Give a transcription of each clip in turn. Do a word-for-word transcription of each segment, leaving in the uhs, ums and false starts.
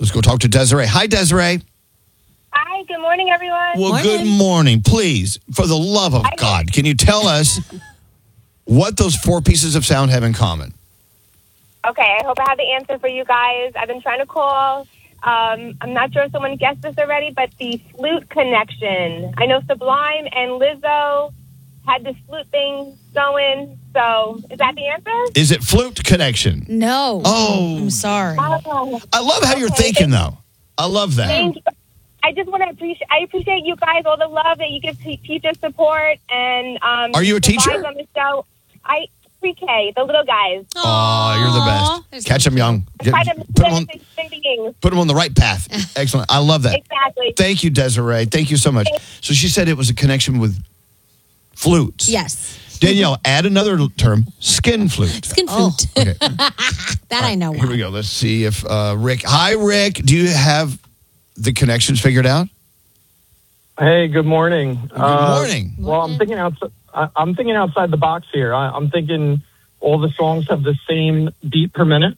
Let's go talk to Desiree. Hi, Desiree. Hi, good morning, everyone. Well, Morning. good morning. Please, for the love of God, can you tell us what those four pieces of sound have in common? Okay, I hope I have the answer for you guys. I've been trying to call. Um, I'm not sure if someone guessed this already, but the flute connection. I know Sublime and Lizzo had this flute thing going. So, is that the answer? Is it flute connection? No. Oh. I'm sorry. Oh, I love how you're Okay. thinking, though. I love that. thank you. I just want to appreciate. I appreciate you guys, all the love that you give to teacher support, and um. Are you a the teacher? vibes on the show. I pre-K, the little guys. Oh, you're the best. There's Catch them young. Get- Try to put them on, beings. put 'em on the right path. Excellent. I love that. Exactly. Thank you, Desiree. Thank you so much. So she said it was a connection with flutes. Yes. Danielle, add another term, skin flute. Skin Oh. flute. Okay, That I know. here we go. Let's see if uh, Rick. Hi, Rick. Do you have the connections figured out? Hey, good morning. Good morning. Well, I'm thinking outside. I'm thinking outside the box here. I, I'm thinking all the songs have the same beat per minute.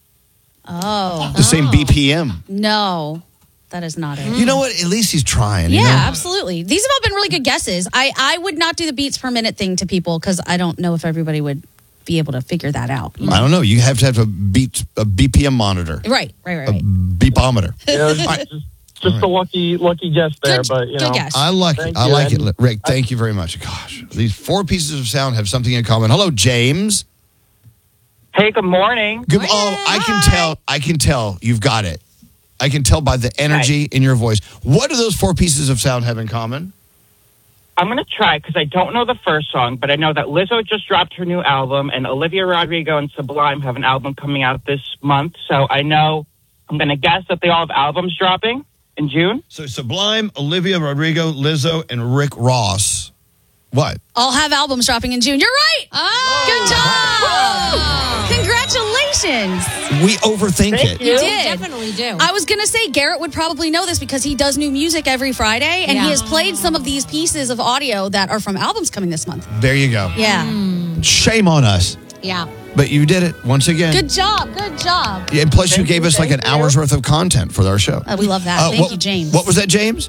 Oh. The same B P M. No. That is not it. You know what? At least he's trying. Yeah, you know? absolutely. These have all been really good guesses. I, I would not do the beats per minute thing to people because I don't know if everybody would be able to figure that out. I don't know. You have to have a beat a B P M monitor, Right, right, right, a right. beepometer. You know, just just, just a lucky lucky guess there, Good- but you good know. guess. I like it. Thank I you, like it, and- Rick. Thank you very much. Gosh, these four pieces of sound have something in common. Hello, James. Hey, good morning. Good. Oh, I can tell. I can tell you've got it. I can tell by the energy in your voice. What do those four pieces of sound have in common? I'm going to try because I don't know the first song, but I know that Lizzo just dropped her new album, and Olivia Rodrigo and Sublime have an album coming out this month. So I know I'm going to guess that they all have albums dropping in June. So Sublime, Olivia Rodrigo, Lizzo, and Rick Ross. What? All have albums dropping in June. You're right. Good job. Congratulations. We overthink Thank it. you. You You did. definitely do. I was going to say Garrett would probably know this because he does new music every Friday and Yeah. he has played some of these pieces of audio that are from albums coming this month. There you go. Yeah. Shame on us, yeah. but you did it once again. Good job. Good job. Yeah, and plus, you Thank gave you, us like an thank you. hour's worth of content for our show. Uh, we love that. Uh, Thank what- you, James. What was that, James?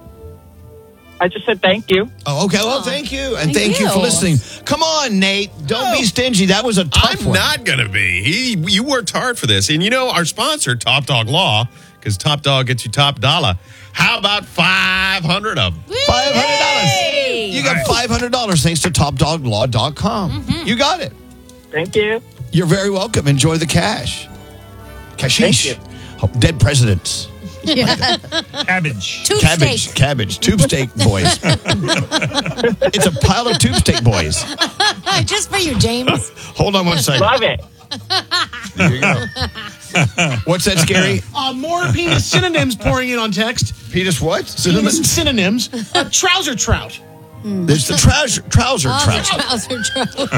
I just said thank you. Oh, okay. Well, thank you. And thank, Thank you. for you. listening. Come on, Nate. Don't be stingy. That was a tough I'm one. not going to be. He, you worked hard for this. And you know, our sponsor, Top Dog Law, because Top Dog gets you top dollar. How about five hundred of them? five hundred dollars. Hey. You got five hundred dollars thanks to top dog law dot com. You got it. Thank you. You're very welcome. Enjoy the cash. Cashish. Thank Oh, dead presidents. Cabbage. Tube Cabbage. steak. Cabbage. Tube steak boys. It's a pile of tube steak boys. Just for you, James. Hold on one second. Love it. There you go. What's that, Scary? Uh, more penis synonyms pouring in on text. Penis what? Penis Cinnamon? synonyms. Uh, trouser trout. There's the trouser, trouser Oh, trout. the trouser trout.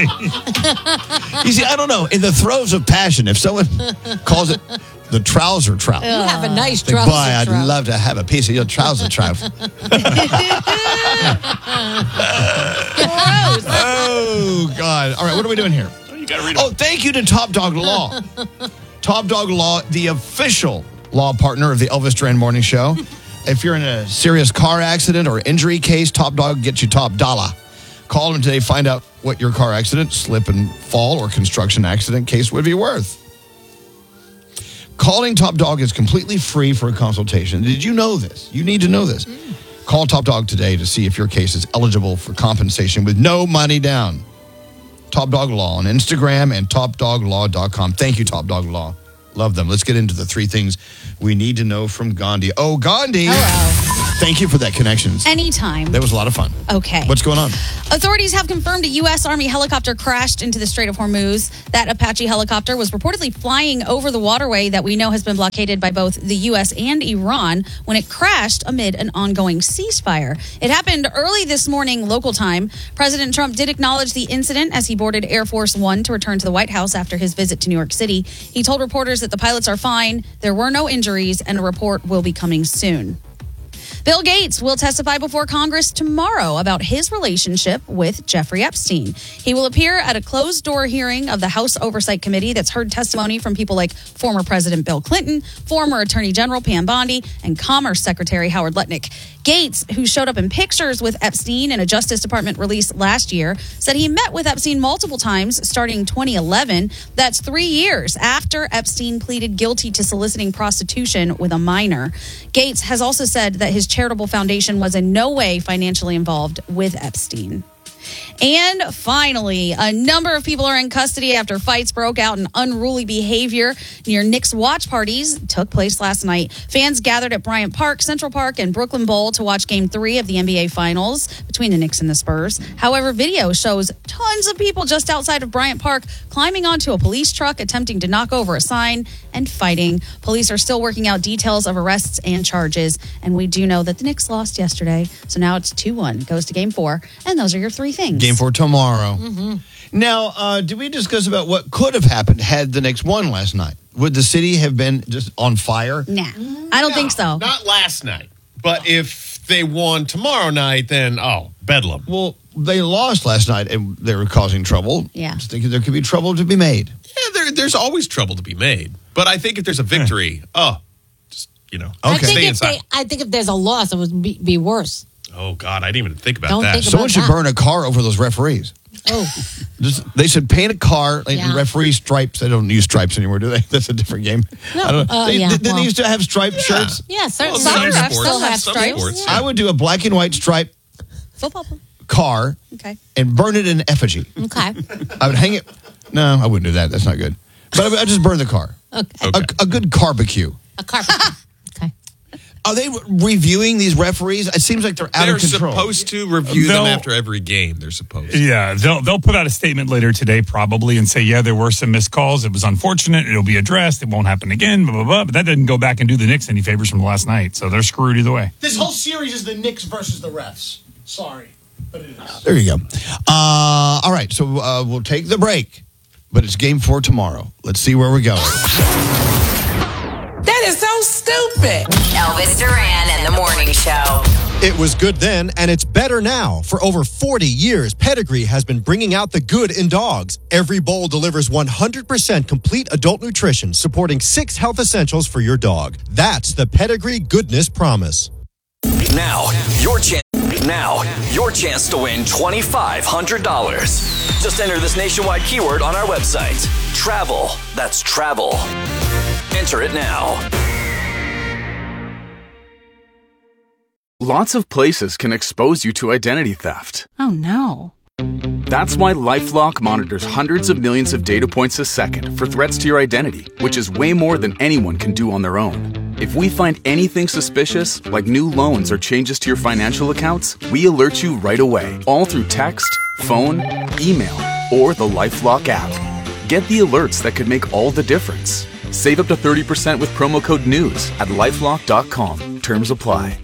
You see, I don't know. In the throes of passion, if someone calls it the trouser trout, You have a nice like, trouser boy, I'd trout. love to have a piece of your trouser trout. Oh, God. All right, what are we doing here? You got to read Oh, thank you to Top Dog Law. Top Dog Law, the official law partner of the Elvis Duran Morning Show. If you're in a serious car accident or injury case, Top Dog gets you top dollar. Call them today, find out what your car accident, slip and fall, or construction accident case would be worth. Calling Top Dog is completely free for a consultation. Did you know this? You need to know this. Call Top Dog today to see if your case is eligible for compensation with no money down. Top Dog Law on Instagram and top dog law dot com. Thank you, Top Dog Law. Love them. Let's get into the three things we need to know from Gandhi. Oh, Gandhi. Hello. Thank you for that connections. Anytime. That was a lot of fun. Okay. What's going on? Authorities have confirmed a U S. Army helicopter crashed into the Strait of Hormuz. That Apache helicopter was reportedly flying over the waterway that we know has been blockaded by both the U S and Iran when it crashed amid an ongoing ceasefire. It happened early this morning, local time. President Trump did acknowledge the incident as he boarded Air Force One to return to the White House after his visit to New York City. He told reporters that the pilots are fine, there were no injuries, and a report will be coming soon. Bill Gates will testify before Congress tomorrow about his relationship with Jeffrey Epstein. He will appear at a closed-door hearing of the House Oversight Committee that's heard testimony from people like former President Bill Clinton, former Attorney General Pam Bondi, and Commerce Secretary Howard Lutnick. Gates, who showed up in pictures with Epstein in a Justice Department release last year, said he met with Epstein multiple times starting twenty eleven. That's three years after Epstein pleaded guilty to soliciting prostitution with a minor. Gates has also said that his charitable foundation was in no way financially involved with Epstein. And finally, a number of people are in custody after fights broke out and unruly behavior near Knicks watch parties took place last night. Fans gathered at Bryant Park, Central Park, and Brooklyn Bowl to watch Game three of the N B A Finals between the Knicks and the Spurs. However, video shows tons of people just outside of Bryant Park climbing onto a police truck, attempting to knock over a sign, and fighting. Police are still working out details of arrests and charges. And we do know that the Knicks lost yesterday, so now it's two one. Goes to Game four. And those are your three things. Game for tomorrow. Mm-hmm. Now, uh, did we discuss about what could have happened had the Knicks won last night? Would the city have been just on fire? Nah, I don't No, think so. Not last night. But if they won tomorrow night, then, oh, bedlam. Well, they lost last night and they were causing trouble. Yeah. Just thinking there could be trouble to be made. Yeah, there, there's always trouble to be made. But I think if there's a victory, oh, just, you know, I Okay. think stay if inside. they, I think if there's a loss, it would be, be worse. Oh, God, I didn't even think about Don't that. think Someone about should that. burn a car over those referees. Oh, Just, they should paint a car like Yeah. referee stripes. They don't use stripes anymore, do they? That's a different game. No, I don't know. uh, they, yeah, they, they well. used to have striped shirts. yeah, certainly. Well, Soccer some refs sports, still have some stripes. sports. I would do a black and white stripe Football. car Okay. and burn it in effigy. Okay. I would hang it. No, I wouldn't do that. That's not good. But I would I'd just burn the car. Okay. Okay. A, a good barbecue. A carpet. Okay. Are they re- reviewing these referees? It seems like they're out They're of control. supposed to review them They'll- after every game. They're supposed to. Yeah, they'll they'll put out a statement later today probably and say, yeah, there were some missed calls. It was unfortunate. It'll be addressed. It won't happen again. Blah blah blah. But that didn't go back and do the Knicks any favors from last night. So they're screwed either way. This whole series is the Knicks versus the refs. Sorry, but it is. There you go. Uh, all right, so uh, we'll take the break, but it's game four tomorrow. Let's see where we go. That is so stupid. Elvis Duran and the Morning Show. It was good then, and it's better now. For over forty years, Pedigree has been bringing out the good in dogs. Every bowl delivers one hundred percent complete adult nutrition, supporting six health essentials for your dog. That's the Pedigree Goodness Promise. Now, your chance. Now, your chance to win twenty-five hundred dollars. Just enter this nationwide keyword on our website. Travel. That's travel. Enter it now. Lots of places can expose you to identity theft. Oh, no. That's why LifeLock monitors hundreds of millions of data points a second for threats to your identity, which is way more than anyone can do on their own. If we find anything suspicious, like new loans or changes to your financial accounts, we alert you right away, all through text, phone, email, or the LifeLock app. Get the alerts that could make all the difference. Save up to thirty percent with promo code NEWS at lifelock dot com. Terms apply.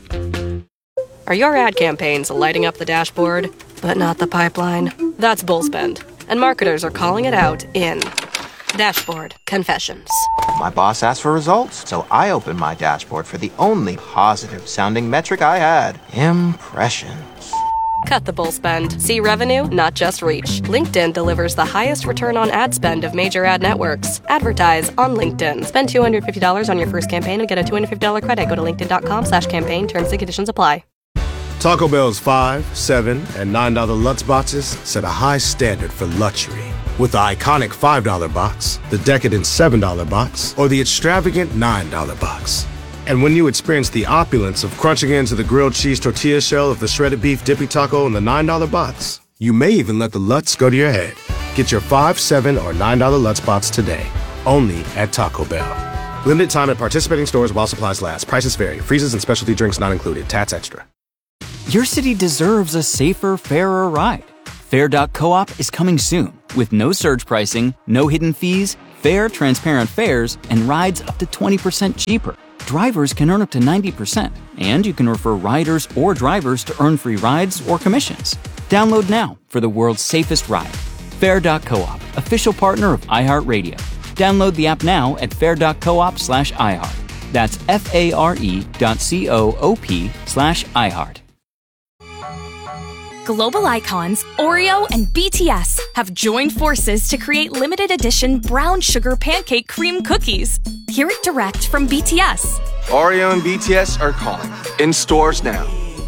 Are your ad campaigns lighting up the dashboard, but not the pipeline? That's Bullspend, and marketers are calling it out in Dashboard Confessions. My boss asked for results, so I opened my dashboard for the only positive-sounding metric I had: impressions. Cut the bull spend. See revenue, not just reach. LinkedIn delivers the highest return on ad spend of major ad networks. Advertise on LinkedIn. Spend two hundred fifty dollars on your first campaign and get a two hundred fifty dollars credit. Go to linkedin.com slash campaign. Terms and conditions apply. Taco Bell's five, seven, and nine dollar Lutz boxes set a high standard for luxury. With the iconic five dollar box, the decadent seven dollar box, or the extravagant nine dollar box. And when you experience the opulence of crunching into the grilled cheese tortilla shell of the shredded beef dippy taco in the nine dollar box, you may even let the Lutz go to your head. Get your five, seven, or nine dollar Lutz box today, only at Taco Bell. Limited time at participating stores while supplies last. Prices vary. Freezes and specialty drinks not included. Tats extra. Your city deserves a safer, fairer ride. Fair dot coop is coming soon with no surge pricing, no hidden fees, fair, transparent fares, and rides up to twenty percent cheaper. Drivers can earn up to ninety percent, and you can refer riders or drivers to earn free rides or commissions. Download now for the world's safest ride. Fair dot coop, official partner of iHeartRadio. Download the app now at fair dot coop slash iHeart. That's F-A-R-E dot C-O-O-P slash iHeart. Global icons Oreo and B T S have joined forces to create limited edition brown sugar pancake cream cookies. Hear it direct from B T S. Oreo and B T S are calling. In stores now.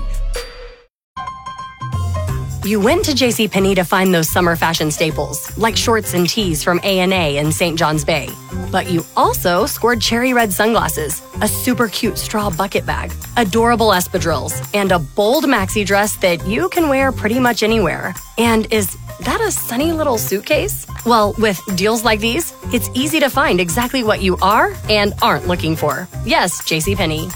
You went to JCPenney to find those summer fashion staples, like shorts and tees from A and A in Saint John's Bay. But you also scored cherry red sunglasses, a super cute straw bucket bag, adorable espadrilles, and a bold maxi dress that you can wear pretty much anywhere. And is that a sunny little suitcase? Well, with deals like these, it's easy to find exactly what you are and aren't looking for. Yes, JCPenney.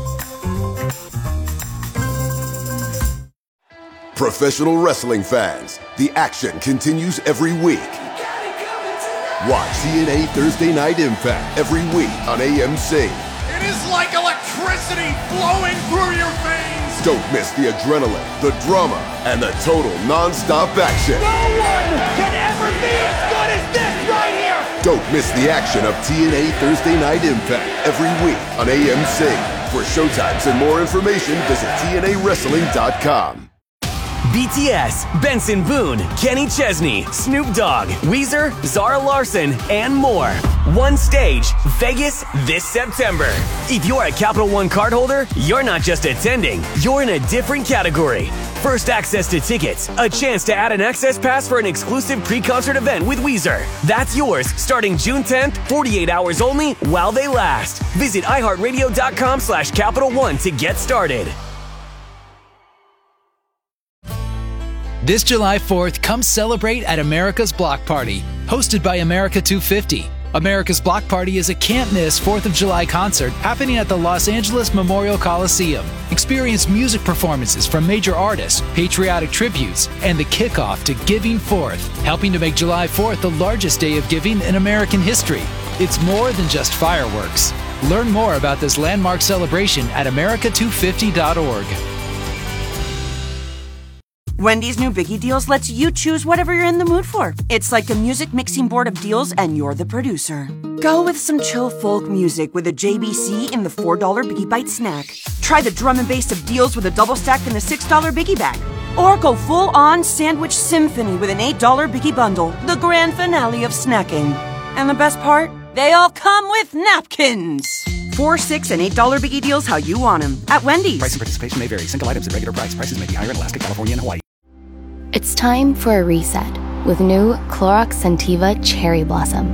Professional wrestling fans, the action continues every week. Watch T N A Thursday Night Impact every week on A M C. It is like electricity flowing through your veins. Don't miss the adrenaline, the drama, and the total non-stop action. No one can ever be as good as this right here. Don't miss the action of T N A Thursday Night Impact every week on A M C. For showtimes and more information, visit T N A wrestling dot com. B T S, Benson Boone, Kenny Chesney, Snoop Dogg, Weezer, Zara Larson, and more. One stage, Vegas this September. If you're a Capital One cardholder, you're not just attending, you're in a different category. First access to tickets, a chance to add an access pass for an exclusive pre-concert event with Weezer. That's yours starting June tenth, forty-eight hours only while they last. Visit iHeartRadio.com slash Capital One to get started. This July fourth, come celebrate at America's Block Party, hosted by America two fifty. America's Block Party is a can't-miss fourth of July concert happening at the Los Angeles Memorial Coliseum. Experience music performances from major artists, patriotic tributes, and the kickoff to Giving Fourth, helping to make July fourth the largest day of giving in American history. It's more than just fireworks. Learn more about this landmark celebration at America two fifty dot org. Wendy's new Biggie Deals lets you choose whatever you're in the mood for. It's like a music mixing board of deals, and you're the producer. Go with some chill folk music with a J B C in the four dollar Biggie Bite snack. Try the drum and bass of deals with a double stack in the six dollar Biggie Bag. Or go full-on sandwich symphony with an eight dollar Biggie Bundle, the grand finale of snacking. And the best part? They all come with napkins. Four, six, and eight dollar Biggie Deals how you want them at Wendy's. Price and participation may vary. Single items at regular price. Prices may be higher in Alaska, California, and Hawaii. It's time for a reset with new Clorox Scentiva Cherry Blossom.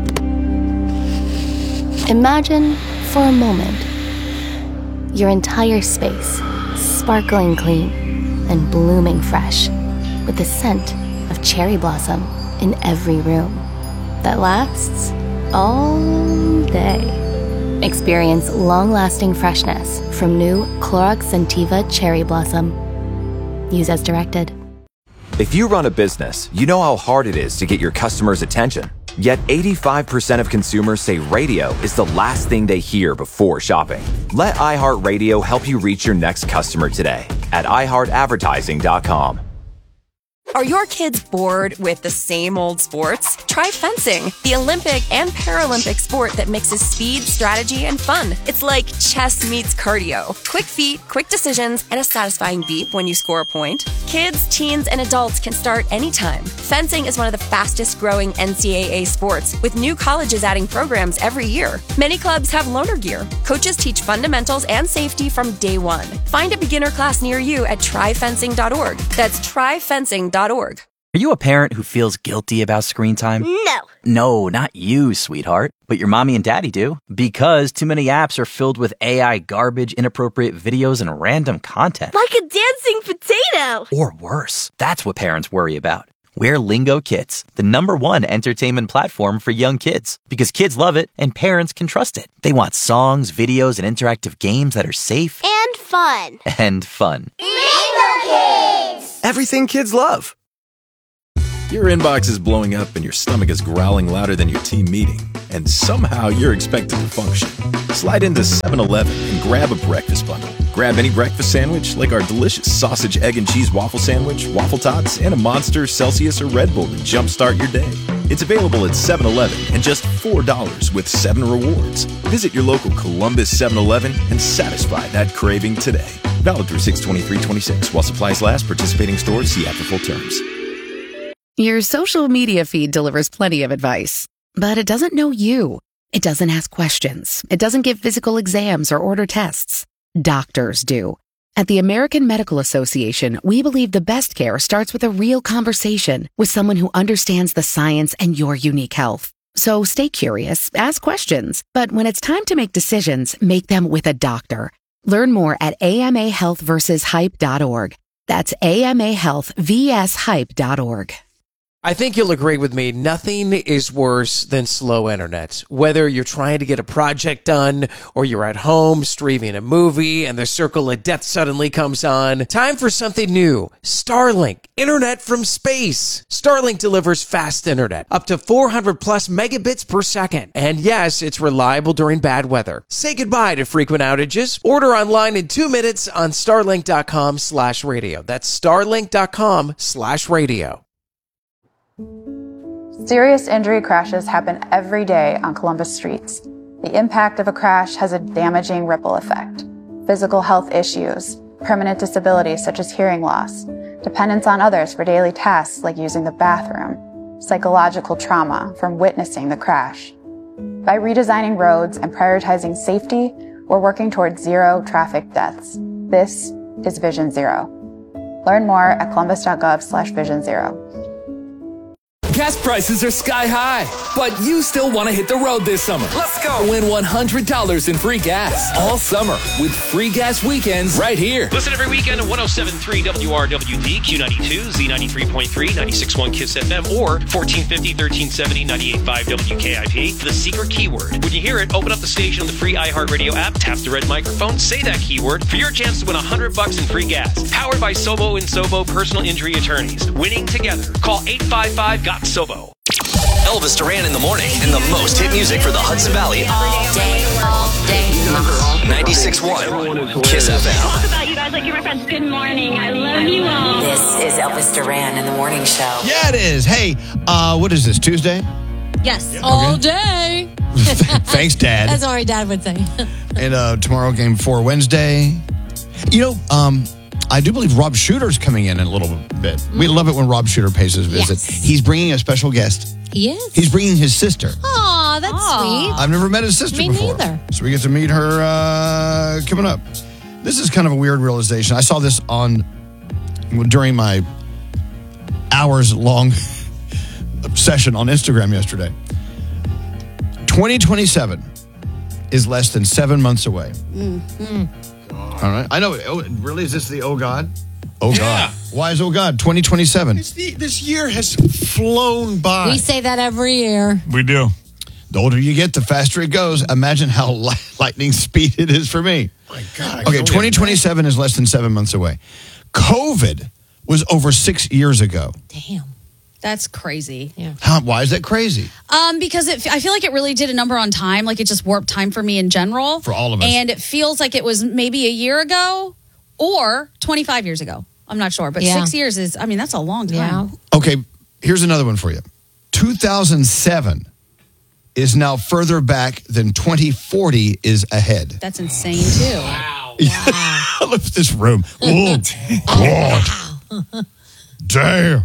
Imagine, for a moment, your entire space sparkling clean and blooming fresh with the scent of cherry blossom in every room that lasts all day. Experience long-lasting freshness from new Clorox Scentiva Cherry Blossom. Use as directed. If you run a business, you know how hard it is to get your customers' attention. Yet eighty-five percent of consumers say radio is the last thing they hear before shopping. Let iHeartRadio help you reach your next customer today at i heart advertising dot com. Are your kids bored with the same old sports? Try fencing, the Olympic and Paralympic sport that mixes speed, strategy, and fun. It's like chess meets cardio. Quick feet, quick decisions, and a satisfying beep when you score a point. Kids, teens, and adults can start anytime. Fencing is one of the fastest growing N C double A sports, with new colleges adding programs every year. Many clubs have loaner gear. Coaches teach fundamentals and safety from day one. Find a beginner class near you at try fencing dot org. That's try fencing dot org. Are you a parent who feels guilty about screen time? No. No, not you, sweetheart. But your mommy and daddy do. Because too many apps are filled with A I garbage, inappropriate videos, and random content. Like a dancing potato. Or worse. That's what parents worry about. We're Lingo Kids, the number one entertainment platform for young kids. Because kids love it and parents can trust it. They want songs, videos, and interactive games that are safe. And fun. And fun. Lingo Kids! Everything kids love. Your inbox is blowing up and your stomach is growling louder than your team meeting. And somehow you're expected to function. Slide into seven eleven and grab a breakfast bundle. Grab any breakfast sandwich like our delicious sausage, egg, and cheese waffle sandwich, waffle tots, and a Monster, Celsius, or Red Bull to jumpstart your day. It's available at seven eleven and just four dollars with seven rewards. Visit your local Columbus seven eleven and satisfy that craving today. Valid through six twenty-three twenty-six. While supplies last, participating stores see app for full terms. Your social media feed delivers plenty of advice, but it doesn't know you. It doesn't ask questions. It doesn't give physical exams or order tests. Doctors do. At the American Medical Association, we believe the best care starts with a real conversation with someone who understands the science and your unique health. So stay curious, ask questions, but when it's time to make decisions, make them with a doctor. Learn more at A M A health versus hype dot org. That's A M A health versus hype dot org. I think you'll agree with me. Nothing is worse than slow internet. Whether you're trying to get a project done or you're at home streaming a movie and the circle of death suddenly comes on. Time for something new. Starlink. Internet from space. Starlink delivers fast internet. Up to four hundred plus megabits per second. And yes, it's reliable during bad weather. Say goodbye to frequent outages. Order online in two minutes on starlink.com slash radio. That's starlink.com slash radio. Serious injury crashes happen every day on Columbus streets. The impact of a crash has a damaging ripple effect. Physical health issues, permanent disabilities such as hearing loss, dependence on others for daily tasks like using the bathroom, psychological trauma from witnessing the crash. By redesigning roads and prioritizing safety, we're working towards zero traffic deaths. This is Vision Zero. Learn more at columbus.gov slash vision zero. Gas prices are sky high, but you still want to hit the road this summer. Let's go! Win one hundred dollars in free gas all summer with free gas weekends right here. Listen every weekend at one oh seven point three W R W D, Q ninety-two, Z ninety-three point three, ninety-six point one KISS F M, or fourteen fifty, thirteen seventy, ninety-eight point five W K I P. The secret keyword. When you hear it, open up the station on the free iHeartRadio app, tap the red microphone, say that keyword for your chance to win one hundred bucks in free gas. Powered by Sobo and Sobo Personal Injury Attorneys. Winning together. Call eight five five, G O T, Sobo. Elvis Duran in the morning and the most hit music for the Hudson Valley. All day, all day. ninety-six point one KISS F M. Talk about you guys like you're my friends. Good morning. I love you all. This is Elvis Duran in the morning show. Yeah, it is. Hey, uh, what is this, Tuesday? Yes. All day. Thanks, Dad. That's what my dad would say. And uh, tomorrow, game four, Wednesday. You know, um, I do believe Rob Shooter's coming in in a little bit. Mm. We love it when Rob Shooter pays his visit. Yes. He's bringing a special guest. He is? He's bringing his sister. Aw, that's Aww. sweet. I've never met his sister Me before. neither. So we get to meet her uh, coming up. This is kind of a weird realization. I saw this on during my hours-long session on Instagram yesterday. twenty twenty-seven is less than seven months away. Mm-hmm. All right. I know. Oh, really? Is this the Oh God? Oh Yeah. God. Why is Oh God twenty twenty-seven? It's the, this year has flown by. We say that every year. We do. The older you get, the faster it goes. Imagine how li- lightning speed it is for me. My God. I Okay, can twenty only twenty-seven is less than seven months away. COVID was over six years ago. Damn. That's crazy. Yeah. How, why is that crazy? Um, because it, I feel like it really did a number on time. Like it just warped time for me in general. For all of us. And it feels like it was maybe a year ago or twenty-five years ago. I'm not sure. But Yeah. six years is, I mean, that's a long time. Yeah. Okay, here's another one for you. two thousand seven is now further back than twenty forty is ahead. That's insane, too. Wow. Look at this room. Oh, God. Damn.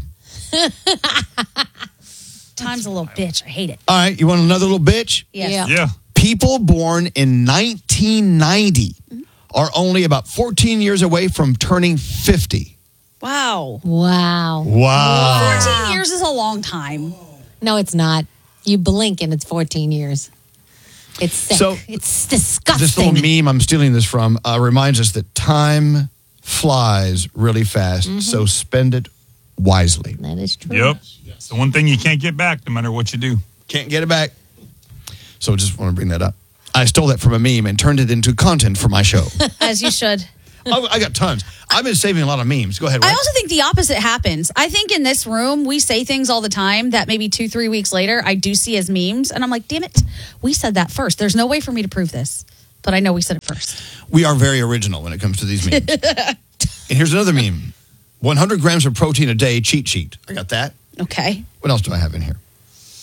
Time's a little bitch. I hate it. All right, you want another little bitch? Yes. Yeah. Yeah. People born in nineteen ninety are only about fourteen years away from turning fifty. Wow. Wow. Wow. fourteen years is a long time. No, it's not. You blink and it's fourteen years. It's sick. So, it's disgusting. This little meme I'm stealing this from uh, reminds us that time flies really fast, Mm-hmm. so spend it wisely. That is true. Yep. It's the one thing you can't get back no matter what you do. Can't get it back. So just want to bring that up. I stole that from a meme and turned it into content for my show. As you should. I, I got tons. I've been saving a lot of memes. Go ahead. I Rex. also think the opposite happens. I think in this room, we say things all the time that maybe two, three weeks later, I do see as memes. And I'm like, damn it, we said that first. There's no way for me to prove this. But I know we said it first. We are very original when it comes to these memes. And here's another meme. one hundred grams of protein a day cheat sheet. I got that. Okay. What else do I have in here?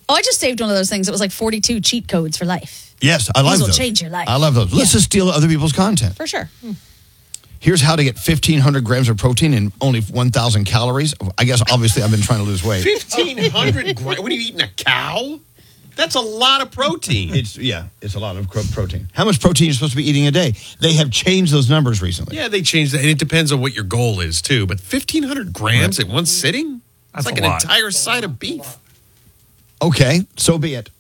Oh, I just saved one of those things. It was like forty-two cheat codes for life. Yes, I love These will those. change your life. I love those. Let's Yeah. just steal other people's content. For sure. Here's how to get fifteen hundred grams of protein in only one thousand calories. I guess, obviously, I've been trying to lose weight. fifteen hundred grams? What are you eating, a cow? That's a lot of protein. It's Yeah, it's a lot of cro- protein. How much protein are you supposed to be eating a day? They have changed those numbers recently. Yeah, they changed that. And it depends on what your goal is, too. But fifteen hundred grams at one sitting? That's, That's like a an lot. entire side of beef. Okay, so be it.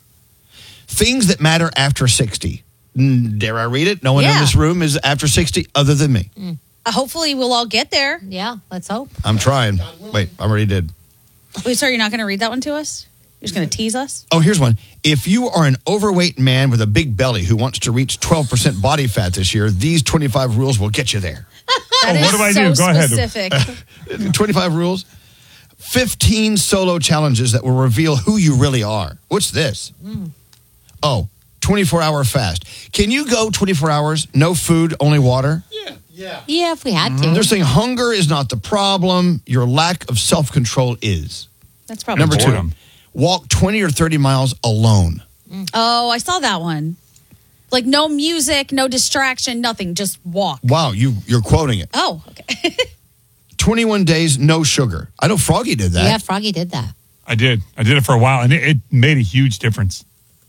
Things that matter after sixty. Mm, Dare I read it? No one in Yeah. this room is after sixty other than me. Uh, hopefully, we'll all get there. Yeah, let's hope. I'm trying. Wait, I already did. Wait, sorry, you're not going to read that one to us? You're just going to tease us? Oh, here's one. If you are an overweight man with a big belly who wants to reach twelve percent body fat this year, these twenty-five rules will get you there. That Oh, what is do I so do? Go ahead. specific. twenty-five rules. fifteen solo challenges that will reveal who you really are. What's this? Oh, twenty-four hour fast. Can you go twenty-four hours, no food, only water? Yeah, yeah. Yeah, if we had to. They're saying hunger is not the problem. Your lack of self-control is. That's probably Number two, Boredom. walk twenty or thirty miles alone. Oh, I saw that one. Like no music, no distraction, nothing. Just walk. Wow, you, you're quoting it. Oh, okay. twenty-one days, no sugar. I know Froggy did that. Yeah, Froggy did that. I did. I did it for a while, and it, it made a huge difference.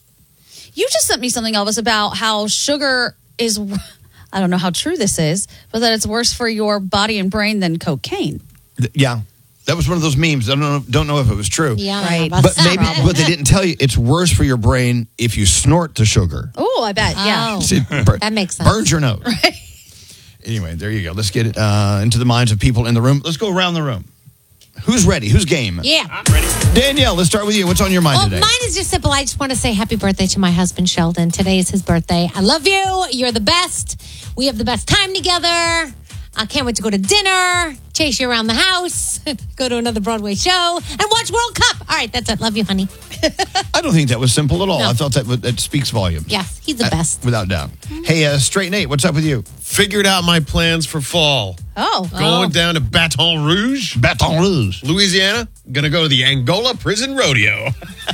You just sent me something, Elvis, about how sugar is, I don't know how true this is, but that it's worse for your body and brain than cocaine. Th- Yeah. That was one of those memes. I don't know, don't know if it was true. Yeah, Right. about But that. maybe what they didn't tell you, it's worse for your brain if you snort the sugar. Oh, I bet. Yeah. Oh, See, bur- that makes sense. Burns your nose. Anyway, there you go. Let's get it uh, into the minds of people in the room. Let's go around the room. Who's ready? Who's game? Yeah. I'm ready. Danielle, let's start with you. What's on your mind Well, today? mine is just simple. I just want to say happy birthday to my husband, Sheldon. Today is his birthday. I love you. You're the best. We have the best time together. I can't wait to go to dinner, chase you around the house, go to another Broadway show, and watch World Cup. All right, that's it. Love you, honey. I don't think that was simple at all. No. I thought that w- that speaks volumes. Yes, he's the Uh, best. without doubt. Hey, uh, Straight Nate, what's up with you? Figured out my plans for fall. Oh. Going down to Baton Rouge, Baton Rouge. Louisiana. Gonna go to the Angola Prison Rodeo.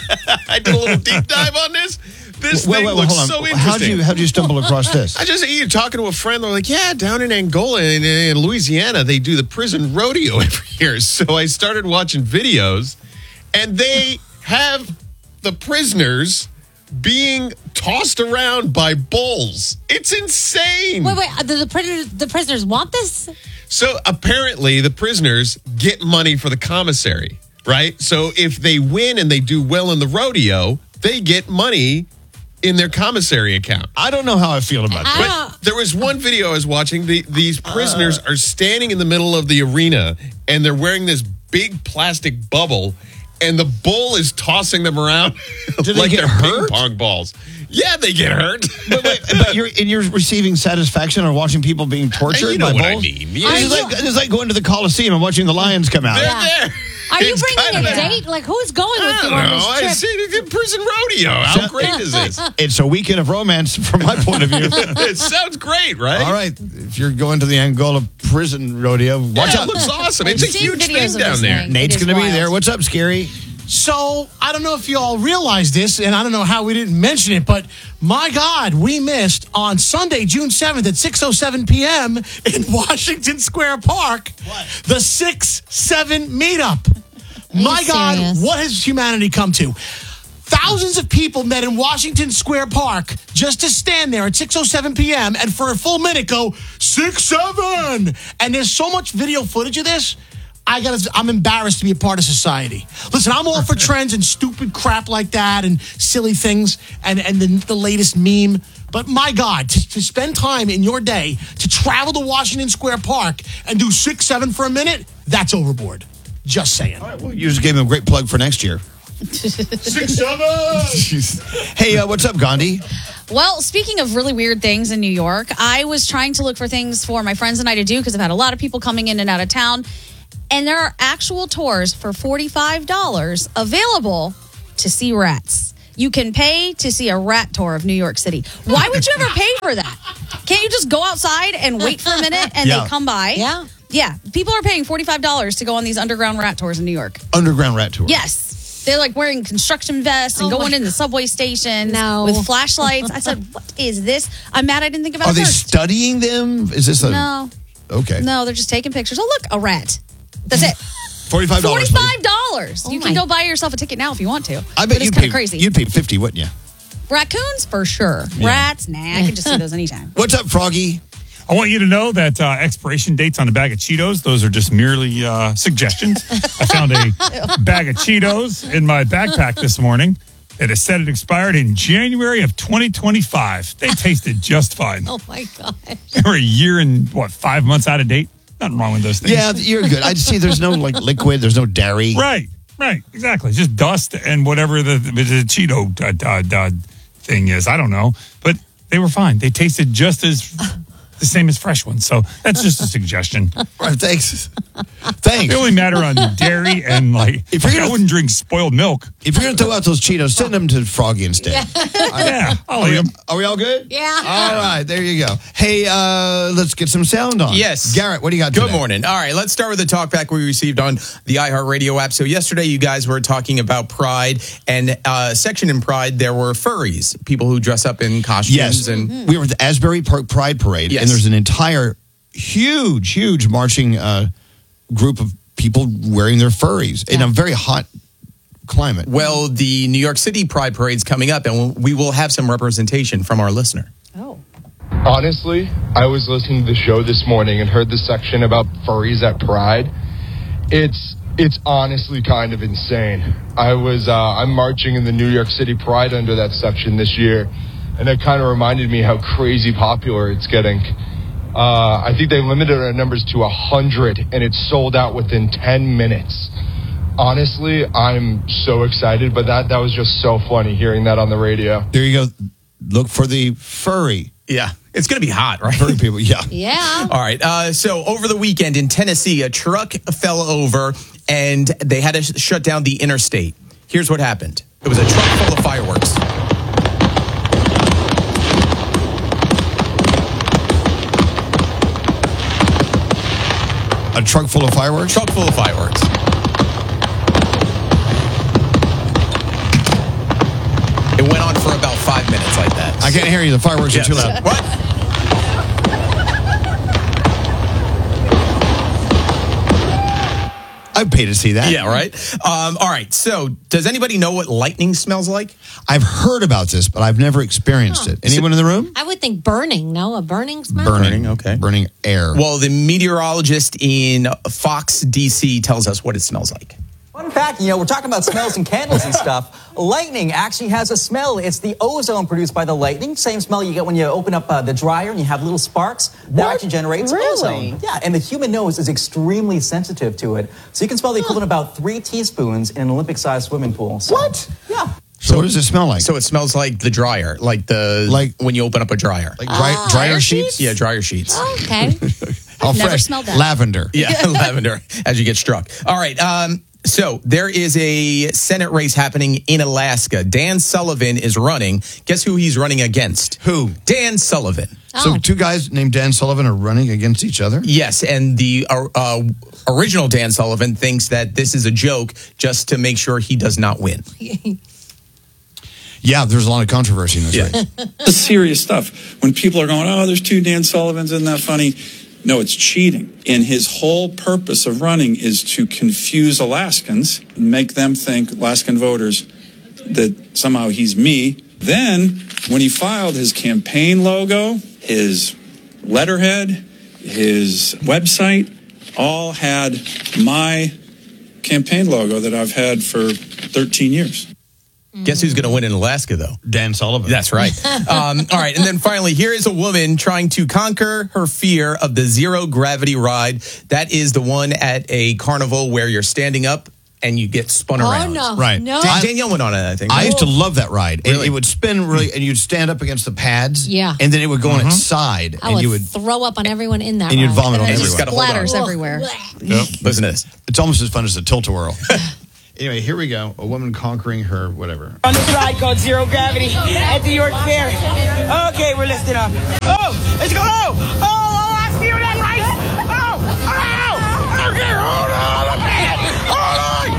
I did a little deep dive on this. This Wait, thing wait, wait, looks hold on. so interesting. How did you how did you stumble across this? I just you talking to a friend. They're like, yeah, down in Angola in, in Louisiana, they do the prison rodeo every year. So I started watching videos, and they have the prisoners being tossed around by bulls. It's insane. Wait, wait. uh, The, the, prisoners, the prisoners want this? So apparently, the prisoners get money for the commissary, right? So if they win and they do well in the rodeo, they get money in their commissary account. I don't know how I feel about I this. don't- But there was one video I was watching. The, these prisoners are standing in the middle of the arena, and they're wearing this big plastic bubble, and the bull is tossing them around Do they like get they're hurt? ping pong balls. Yeah, they get hurt. But, wait, but you're and you're receiving satisfaction on watching people being tortured You know by what I bulls? mean. It's, Yeah. like, it's like going to the Coliseum and watching the lions come out. They're Yeah. there. Are you It's bringing kind a of date? Like, who's going I with you don't on know. this I trip? see it's a prison rodeo. How great is this? It's a weekend of romance from my point of view. It sounds great, right? All right, if you're going to the Angola prison rodeo, watch Yeah, out. it looks awesome. It's a I've seen huge videos thing of down this there. thing. Nate's It is going to be wild. there. What's up, Scary? So, I don't know if you all realize this, and I don't know how we didn't mention it, but my God, we missed on Sunday, June seventh at six oh seven p.m. in Washington Square Park, the six seven meetup. My you God, serious? what has humanity come to? Thousands of people met in Washington Square Park just to stand there at six oh seven p.m. and for a full minute go, six seven! And there's so much video footage of this. I gotta, I'm embarrassed to be a part of society. Listen, I'm all for trends and stupid crap like that and silly things and, and the, the latest meme. But my God, to, to spend time in your day to travel to Washington Square Park and do six seven for a minute, that's overboard. Just saying. Well, you just gave him a great plug for next year. Six seven! Hey, uh, what's up, Gandhi? Well, speaking of really weird things in New York, I was trying to look for things for my friends and I to do because I've had a lot of people coming in and out of town. And there are actual tours for forty-five dollars available to see rats. You can pay to see a rat tour of New York City. Why would you ever pay for that? Can't you just go outside and wait for a minute and Yeah. they come by? Yeah. Yeah. People are paying forty-five dollars to go on these underground rat tours in New York. Underground rat tour. Yes. They're like wearing construction vests and Oh, going my in the subway stations No. with flashlights. I said, what is this? I'm mad I didn't think about Are it they first. studying them? Is this a No. Okay. No, they're just taking pictures. Oh, look, a rat. That's it. Forty-five dollars. Forty-five dollars. You Oh can my- go buy yourself a ticket now if you want to. I but bet it's you'd kind pay of crazy. You'd pay fifty, wouldn't you? Raccoons for sure. Yeah. Rats, nah. I can just see those anytime. What's up, Froggy? I want you to know that uh, expiration dates on a bag of Cheetos, those are just merely uh, suggestions. I found a bag of Cheetos in my backpack this morning. It has said it expired in January of twenty twenty-five. They tasted just fine. Oh, my God. They were a year and, what, five months out of date? Nothing wrong with those things. Yeah, you're good. I see there's no like liquid, there's no dairy. Right, right, exactly. Just dust and whatever the, the, the Cheeto uh, uh, uh, thing is. I don't know. But they were fine. They tasted just as the same as fresh ones. So that's just a suggestion. Right, thanks. Thanks. They only matter on dairy and like, If you're like, gonna- I wouldn't drink spoiled milk. If you're going to throw out those Cheetos, send them to Froggy instead. Yeah, I'll Are eat we, 'em. are we all good? Yeah. All right, there you go. Hey, uh, let's get some sound on. Yes. Garrett, what do you got Good today? morning. All right, let's start with the talkback we received on the iHeartRadio app. So yesterday you guys were talking about Pride, and uh, section in Pride, there were furries, people who dress up in costumes. Yes. and We were at the Asbury Park Pride Parade, Yes. and there's an entire huge, huge marching uh, group of people wearing their furries in a very hot climate. Well, the New York City Pride Parade's coming up, and we will have some representation from our listener. Honestly, I was listening to the show this morning and heard the section about furries at Pride. It's it's honestly kind of insane. I was uh, I'm marching in the New York City Pride under that section this year, and it kind of reminded me how crazy popular it's getting. Uh, I think they limited our numbers to a hundred, and it's sold out within ten minutes. Honestly, I'm so excited, but that that was just so funny hearing that on the radio. There you go. Look for the furry. Yeah, it's going to be hot, right? Furry people, yeah. Yeah. All right. Uh, so over the weekend in Tennessee, a truck fell over and they had to sh- shut down the interstate. Here's what happened. It was a truck full of fireworks. A truck full of fireworks? Truck full of fireworks. It went on for about five minutes like that. I can't hear you. The fireworks Yes. are too loud. What? I'd pay to see that. Yeah, right? Um, all right. So, does anybody know what lightning smells like? I've heard about this, but I've never experienced it. Anyone in the room? I would think burning, no? A burning smell? Burning. okay. Burning air. Well, the meteorologist in Fox, D C tells us what it smells like. Fun fact, you know, we're talking about smells and candles and stuff. Lightning actually has a smell. It's the ozone produced by the lightning. Same smell you get when you open up uh, the dryer and you have little sparks. That actually generates Really? ozone. Yeah, and the human nose is extremely sensitive to it. So you can smell the equivalent of about three teaspoons in an Olympic-sized swimming pool. So, What? Yeah. So, what does it smell like? So it smells like the dryer, like the like when you open up a dryer, like dry, Ah, dryer dryer sheets? Yeah, dryer sheets. Oh, okay. How I've never fresh. smelled that. Lavender. Yeah, lavender as you get struck. All right. Um, so there is a Senate race happening in Alaska. Dan Sullivan is running. Guess who he's running against? Who? Dan Sullivan. So two guys named Dan Sullivan are running against each other? Yes, and the uh, uh, original Dan Sullivan thinks that this is a joke just to make sure he does not win. Yeah, there's a lot of controversy in this race. It's serious stuff. When people are going, oh, there's two Dan Sullivans, isn't that funny? No, it's cheating. And his whole purpose of running is to confuse Alaskans, make them think, Alaskan voters, that somehow he's me. Then, when he filed his campaign logo, his letterhead, his website, all had my campaign logo that I've had for thirteen years. Guess who's going to win in Alaska, though? Dan Sullivan. That's right. um, all right. And then finally, here is a woman trying to conquer her fear of the zero gravity ride. That is the one at a carnival where you're standing up and you get spun Oh, around. no. Right. No. Dan- Danielle went on it, I think. I used to love that ride. It- Really? It, would spin really, and you'd stand up against the pads. Yeah. And then it would go on its side, I and would, you would, throw up on everyone in that and you'd ride. vomit on And you just everyone. gotta hold on. Splatters everywhere. Listen to this. It's almost as fun as the tilt-a-whirl. Anyway, here we go. A woman conquering her whatever. On this ride called Zero Gravity at the York Fair. Okay, we're lifting up. Oh, let's go. Oh, oh, oh, I feel that right. Oh, oh, okay, hold on a minute. Hold on.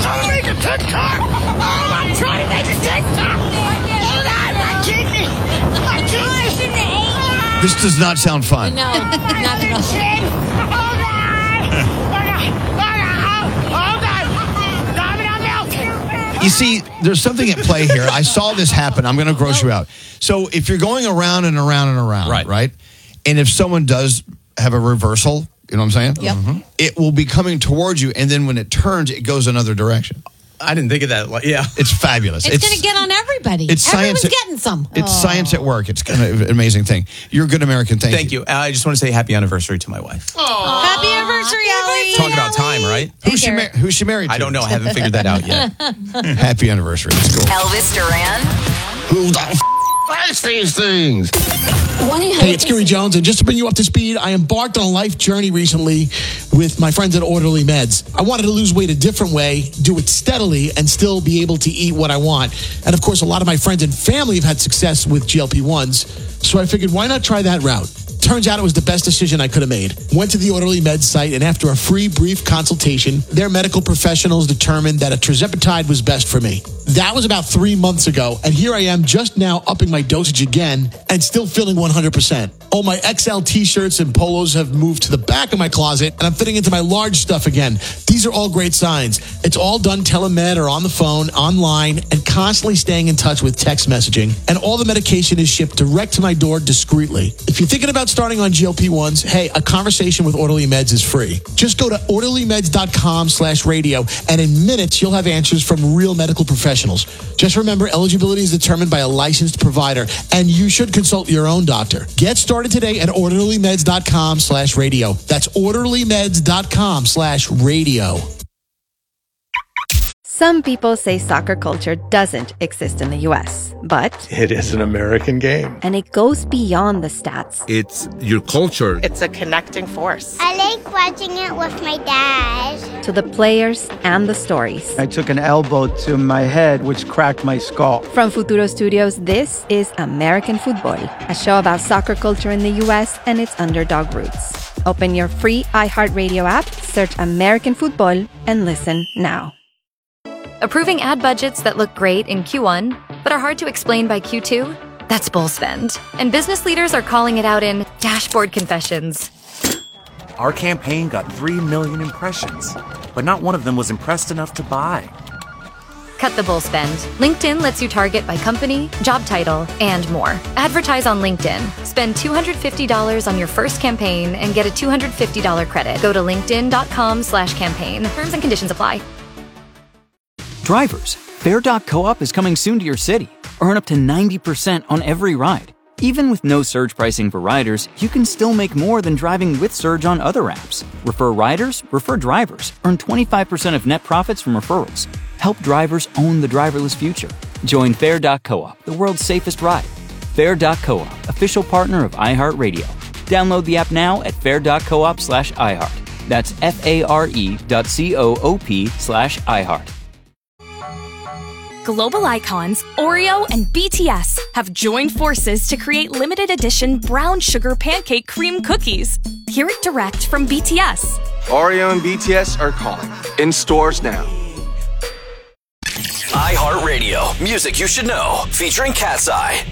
trying to make a TikTok. Oh, I'm trying to make a TikTok. Hold on, my kidney. My kidney. This does not sound fun. No, not at all. Hold on. Hold on. Hold on. Domino milk. You see, there's something at play here. I saw this happen. I'm going to gross you out. So if you're going around and around and around, right? right? And if someone does have a reversal, you know what I'm saying? Yep. Mm-hmm. It will be coming towards you, and then when it turns, it goes another direction. I didn't think of that. Like, yeah. It's fabulous. It's, going to get on everybody. It's Everyone's science. getting some. It's Oh. science at work. It's kind of an amazing thing. You're a good American. Thank, Thank you. I just want to say happy anniversary to my wife. Happy anniversary, Ellie. Talk about time, right? Who's she, mar- who's she married to? I don't know. I haven't figured that out yet. Happy anniversary. That's cool. Elvis Duran. Who the f- writes these things? Hey, it's Gary Jones, and just to bring you up to speed, I embarked on a life journey recently with my friends at Orderly Meds. I wanted to lose weight a different way, do it steadily, and still be able to eat what I want. And of course, a lot of my friends and family have had success with G L P ones, so I figured, why not try that route? Turns out it was the best decision I could have made. Went to the Orderly Meds site, and after a free brief consultation, their medical professionals determined that a tirzepatide was best for me. That was about three months ago, and here I am just now upping my dosage again and still feeling one hundred percent. All my X L t-shirts and polos have moved to the back of my closet, and I'm fitting into my large stuff again. These are all great signs. It's all done telemed or on the phone, online, and constantly staying in touch with text messaging. And all the medication is shipped direct to my door discreetly. If you're thinking about starting on G L P ones, hey, a conversation with Orderly Meds is free. Just go to orderlymeds.com slash radio, and in minutes, you'll have answers from real medical professionals. Just remember, eligibility is determined by a licensed provider, and you should consult your own doctor. Get started today at orderlymeds.com slash radio. That's orderlymeds.com slash radio. Some people say soccer culture doesn't exist in the U S, but it is an American game. And it goes beyond the stats. It's your culture. It's a connecting force. I like watching it with my dad. To the players and the stories. I took an elbow to my head, which cracked my skull. From Futuro Studios, this is American Football, a show about soccer culture in the U S and its underdog roots. Open your free iHeartRadio app, search American Football, and listen now. Approving ad budgets that look great in Q one, but are hard to explain by Q two? That's bull spend. And business leaders are calling it out in dashboard confessions. Our campaign got three million impressions, but not one of them was impressed enough to buy. Cut the bull spend. LinkedIn lets you target by company, job title, and more. Advertise on LinkedIn. Spend two hundred fifty dollars on your first campaign and get a two hundred fifty dollars credit. Go to linkedin.com slash campaign. Terms and conditions apply. Drivers, Fare dot coop is coming soon to your city. Earn up to ninety percent on every ride. Even with no surge pricing for riders, you can still make more than driving with Surge on other apps. Refer riders, refer drivers. Earn twenty-five percent of net profits from referrals. Help drivers own the driverless future. Join Fare dot coop, the world's safest ride. Fare dot coop, official partner of iHeartRadio. Download the app now at fare dot coop slash iHeart. That's F-A-R-E dot C-O-O-P slash iHeart. Global icons Oreo and B T S have joined forces to create limited edition brown sugar pancake cream cookies. Hear it direct from B T S. Oreo and B T S are calling. In stores now. iHeartRadio, music you should know, featuring Cat's Eye.